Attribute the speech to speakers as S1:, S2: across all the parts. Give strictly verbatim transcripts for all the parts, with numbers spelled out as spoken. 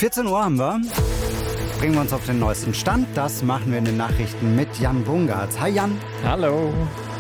S1: vierzehn Uhr haben wir. Bringen wir uns auf den neuesten Stand. Das machen wir in den Nachrichten mit Jan Bungartz. Hi Jan.
S2: Hallo.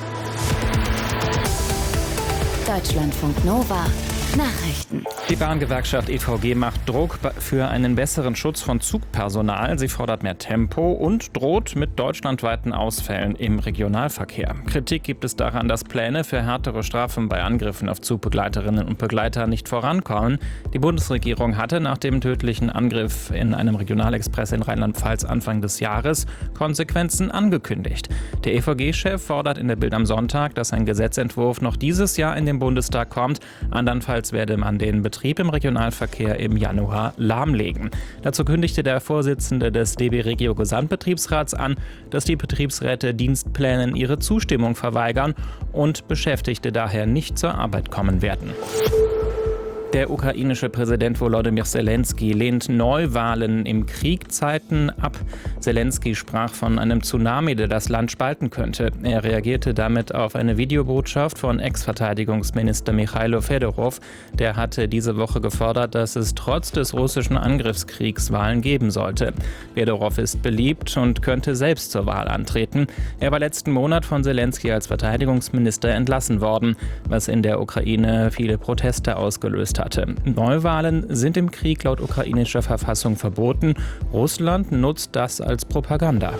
S3: Deutschlandfunk Nova. Nachrichten.
S2: Die Bahngewerkschaft E V G macht Druck für einen besseren Schutz von Zugpersonal. Sie fordert mehr Tempo und droht mit deutschlandweiten Ausfällen im Regionalverkehr. Kritik gibt es daran, dass Pläne für härtere Strafen bei Angriffen auf Zugbegleiterinnen und Begleiter nicht vorankommen. Die Bundesregierung hatte nach dem tödlichen Angriff in einem Regionalexpress in Rheinland-Pfalz Anfang des Jahres Konsequenzen angekündigt. Der E V G-Chef fordert in der Bild am Sonntag, dass ein Gesetzentwurf noch dieses Jahr in den Bundestag kommt. Andernfalls werde man den Betrieb im Regionalverkehr im Januar lahmlegen. Dazu kündigte der Vorsitzende des D B Regio Gesamtbetriebsrats an, dass die Betriebsräte Dienstplänen ihre Zustimmung verweigern und Beschäftigte daher nicht zur Arbeit kommen werden. Der ukrainische Präsident Volodymyr Zelensky lehnt Neuwahlen im Kriegzeiten ab. Zelensky sprach von einem Tsunami, der das Land spalten könnte. Er reagierte damit auf eine Videobotschaft von Ex-Verteidigungsminister Michailo Fedorov. Der hatte diese Woche gefordert, dass es trotz des russischen Angriffskriegs Wahlen geben sollte. Fedorov ist beliebt und könnte selbst zur Wahl antreten. Er war letzten Monat von Zelensky als Verteidigungsminister entlassen worden, was in der Ukraine viele Proteste ausgelöst hat. Hatte. Neuwahlen sind im Krieg laut ukrainischer Verfassung verboten. Russland nutzt das als Propaganda.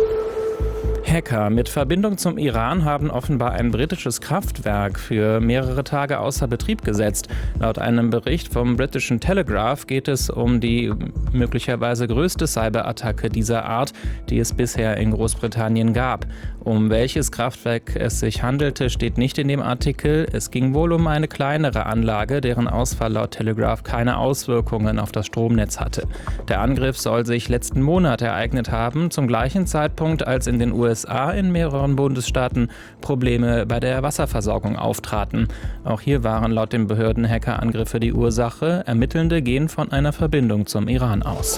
S2: Hacker mit Verbindung zum Iran haben offenbar ein britisches Kraftwerk für mehrere Tage außer Betrieb gesetzt. Laut einem Bericht vom britischen Telegraph geht es um die möglicherweise größte Cyberattacke dieser Art, die es bisher in Großbritannien gab. Um welches Kraftwerk es sich handelte, steht nicht in dem Artikel. Es ging wohl um eine kleinere Anlage, deren Ausfall laut Telegraph keine Auswirkungen auf das Stromnetz hatte. Der Angriff soll sich letzten Monat ereignet haben, zum gleichen Zeitpunkt, als in den U S A in mehreren Bundesstaaten Probleme bei der Wasserversorgung auftraten. Auch hier waren laut den Behörden Hackerangriffe die Ursache. Ermittelnde gehen von einer Verbindung zum Iran aus.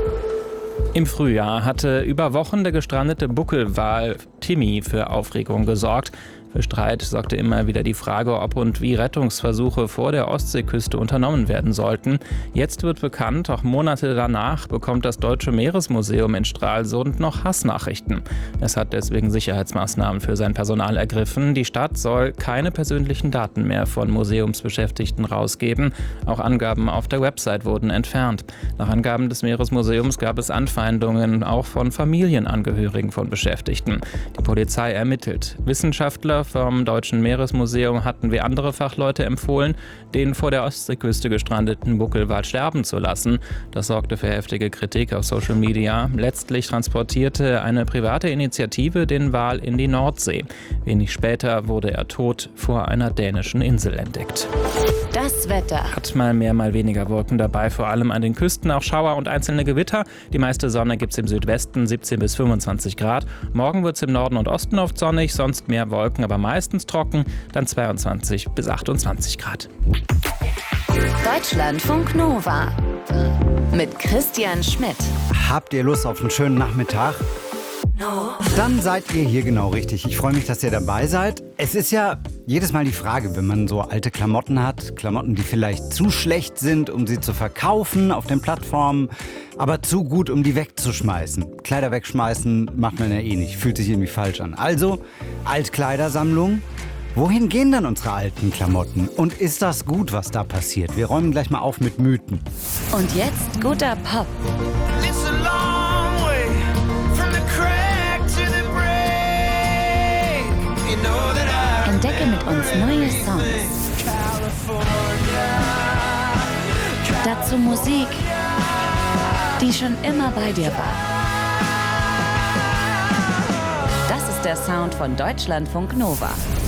S2: Im Frühjahr hatte über Wochen der gestrandete Buckelwal Timmy für Aufregung gesorgt. Für Streit sorgte immer wieder die Frage, ob und wie Rettungsversuche vor der Ostseeküste unternommen werden sollten. Jetzt wird bekannt, auch Monate danach bekommt das Deutsche Meeresmuseum in Stralsund noch Hassnachrichten. Es hat deswegen Sicherheitsmaßnahmen für sein Personal ergriffen. Die Stadt soll keine persönlichen Daten mehr von Museumsbeschäftigten rausgeben. Auch Angaben auf der Website wurden entfernt. Nach Angaben des Meeresmuseums gab es Anfeindungen auch von Familienangehörigen von Beschäftigten. Die Polizei ermittelt. Wissenschaftler vom Deutschen Meeresmuseum hatten wie andere Fachleute empfohlen, den vor der Ostseeküste gestrandeten Buckelwal sterben zu lassen. Das sorgte für heftige Kritik auf Social Media. Letztlich transportierte eine private Initiative den Wal in die Nordsee. Wenig später wurde er tot vor einer dänischen Insel entdeckt.
S3: Das Wetter.
S2: Hat mal mehr, mal weniger Wolken dabei, vor allem an den Küsten, auch Schauer und einzelne Gewitter. Die meiste Sonne gibt es im Südwesten, siebzehn bis fünfundzwanzig Grad. Morgen wird es im Norden und Osten oft sonnig, sonst mehr Wolken, aber meistens trocken, dann zweiundzwanzig bis achtundzwanzig Grad.
S3: Deutschlandfunk Nova mit Christian Schmidt.
S1: Habt ihr Lust auf einen schönen Nachmittag?
S3: No.
S1: Dann seid ihr hier genau richtig. Ich freue mich, dass ihr dabei seid. Es ist ja jedes Mal die Frage, wenn man so alte Klamotten hat, Klamotten, die vielleicht zu schlecht sind, um sie zu verkaufen auf den Plattformen, aber zu gut, um die wegzuschmeißen. Kleider wegschmeißen macht man ja eh nicht, fühlt sich irgendwie falsch an. Also, Altkleidersammlung. Wohin gehen dann unsere alten Klamotten? Und ist das gut, was da passiert? Wir räumen gleich mal auf mit Mythen.
S3: Und jetzt guter Pop. Entdecke mit uns neue Songs. Dazu Musik, die schon immer bei dir war. Das ist der Sound von Deutschlandfunk Nova.